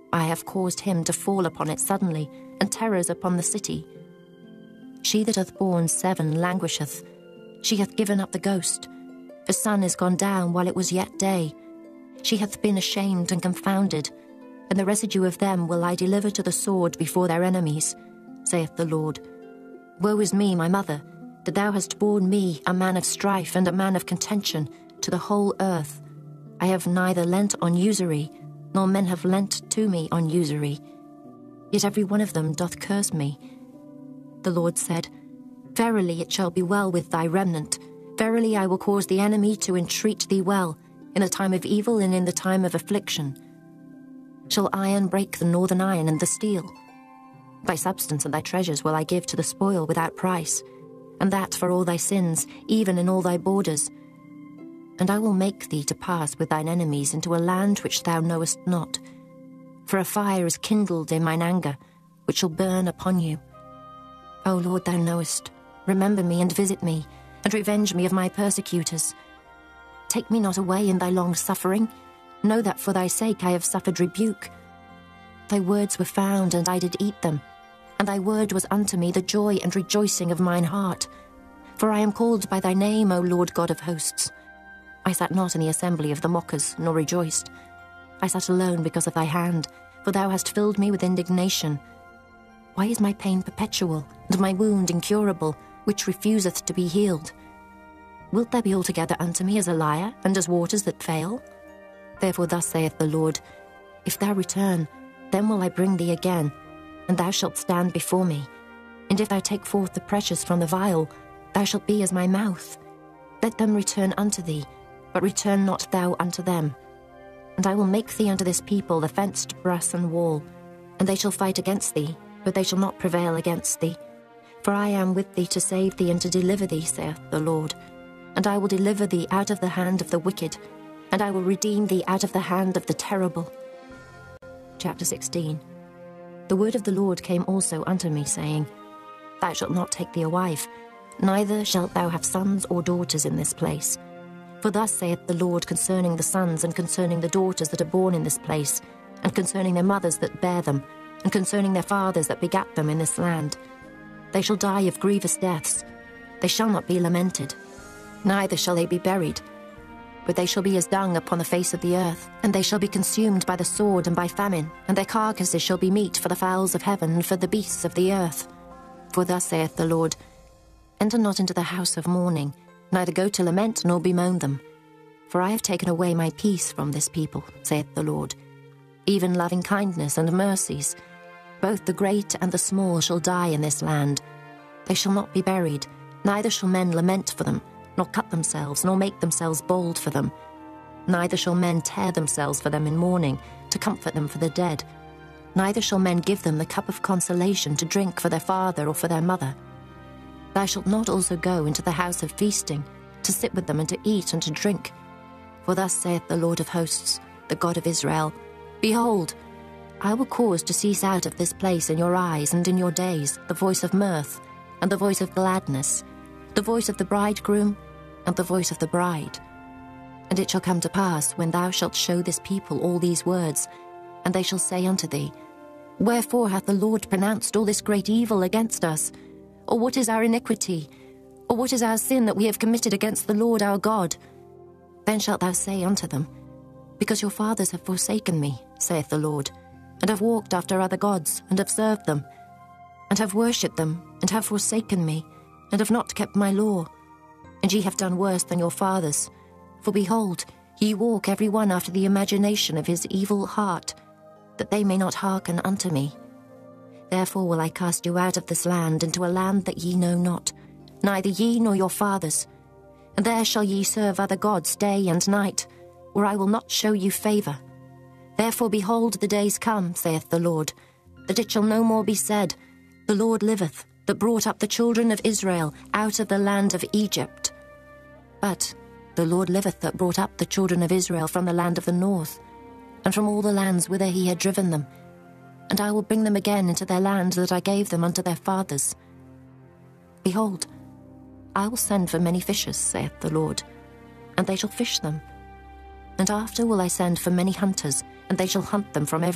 I have caused him to fall upon it suddenly, and terrors upon the city. She that hath borne 7 languisheth. She hath given up the ghost. The sun is gone down while it was yet day. She hath been ashamed and confounded, and the residue of them will I deliver to the sword before their enemies, saith the Lord. Woe is me, my mother, that thou hast borne me, a man of strife and a man of contention, to the whole earth. I have neither lent on usury, nor men have lent to me on usury. Yet every one of them doth curse me. The Lord said, Verily it shall be well with thy remnant. Verily I will cause the enemy to entreat thee well, in the time of evil and in the time of affliction. Shall iron break the northern iron and the steel? Thy substance and thy treasures will I give to the spoil without price, and that for all thy sins, even in all thy borders. And I will make thee to pass with thine enemies into a land which thou knowest not. For a fire is kindled in mine anger, which shall burn upon you. O Lord, thou knowest. Remember me and visit me, and revenge me of my persecutors. Take me not away in thy long suffering. Know that for thy sake I have suffered rebuke. Thy words were found, and I did eat them, and thy word was unto me the joy and rejoicing of mine heart. For I am called by thy name, O Lord God of hosts. I sat not in the assembly of the mockers, nor rejoiced. I sat alone because of thy hand, for thou hast filled me with indignation. Why is my pain perpetual, and my wound incurable, which refuseth to be healed? Wilt thou be altogether unto me as a liar, and as waters that fail? Therefore thus saith the Lord, If thou return, then will I bring thee again, and thou shalt stand before me. And if thou take forth the precious from the vial, thou shalt be as my mouth. Let them return unto thee, but return not thou unto them. And I will make thee unto this people the fenced brass and wall, and they shall fight against thee, but they shall not prevail against thee. For I am with thee to save thee and to deliver thee, saith the Lord. And I will deliver thee out of the hand of the wicked, and I will redeem thee out of the hand of the terrible. Chapter 16. The word of the Lord came also unto me, saying, Thou shalt not take thee a wife, neither shalt thou have sons or daughters in this place. For thus saith the Lord concerning the sons and concerning the daughters that are born in this place, and concerning their mothers that bear them, and concerning their fathers that begat them in this land. They shall die of grievous deaths. They shall not be lamented, neither shall they be buried. But they shall be as dung upon the face of the earth, and they shall be consumed by the sword and by famine, and their carcasses shall be meat for the fowls of heaven and for the beasts of the earth. For thus saith the Lord, Enter not into the house of mourning, neither go to lament nor bemoan them. For I have taken away my peace from this people, saith the Lord, even loving kindness and mercies. Both the great and the small shall die in this land. They shall not be buried, neither shall men lament for them, nor cut themselves, nor make themselves bald for them. Neither shall men tear themselves for them in mourning, to comfort them for the dead. Neither shall men give them the cup of consolation to drink for their father or for their mother. Thou shalt not also go into the house of feasting, to sit with them and to eat and to drink. For thus saith the Lord of hosts, the God of Israel, Behold, I will cause to cease out of this place in your eyes and in your days the voice of mirth, and the voice of gladness, the voice of the bridegroom, and the voice of the bride. And it shall come to pass, when thou shalt show this people all these words, and they shall say unto thee, Wherefore hath the Lord pronounced all this great evil against us? Or what is our iniquity? Or what is our sin that we have committed against the Lord our God? Then shalt thou say unto them, Because your fathers have forsaken me, saith the Lord, and have walked after other gods, and have served them, and have worshipped them, and have forsaken me, and have not kept my law. And ye have done worse than your fathers. For behold, ye walk every one after the imagination of his evil heart, that they may not hearken unto me. Therefore will I cast you out of this land into a land that ye know not, neither ye nor your fathers. And there shall ye serve other gods day and night, where I will not show you favour. Therefore behold, the days come, saith the Lord, that it shall no more be said, The Lord liveth, that brought up the children of Israel out of the land of Egypt. But the Lord liveth, that brought up the children of Israel from the land of the north, and from all the lands whither he had driven them. And I will bring them again into their land that I gave them unto their fathers. Behold, I will send for many fishers, saith the Lord, and they shall fish them. And after will I send for many hunters, and they shall hunt them from every